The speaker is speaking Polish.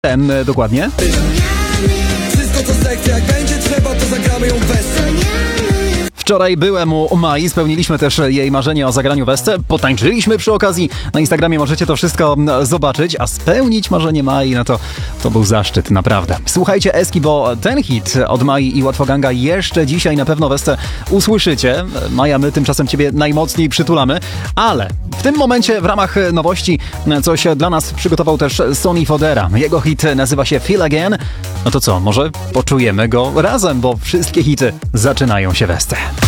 Dokładnie. Wszystko co sekcja, jak będzie trzeba, to zagramy ją bez. Wczoraj byłem u Mai, spełniliśmy też jej marzenie o zagraniu Wesce, potańczyliśmy przy okazji. Na Instagramie możecie to wszystko zobaczyć, a spełnić marzenie Mai, no to był zaszczyt, naprawdę. Słuchajcie Eski, bo ten hit od Mai i Łatwoganga jeszcze dzisiaj na pewno Wesce usłyszycie. Maja, my tymczasem Ciebie najmocniej przytulamy, ale w tym momencie w ramach nowości coś dla nas przygotował też Sonny Fodera. Jego hit nazywa się Feel Again. No to co, może poczujemy go razem, bo wszystkie hity zaczynają się Wesce.